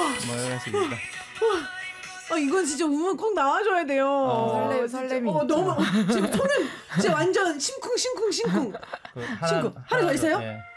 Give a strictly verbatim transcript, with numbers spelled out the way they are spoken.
뭐 이런 식입니다. 아 이건 진짜 우면 꼭 나와줘야 돼요. 어, 설레, 진짜. 설렘이 어, 있죠. 너무 지금 손은 진짜 완전 심쿵 심쿵 심쿵. 그 하나, 친구, 하나 더 있어요? 예.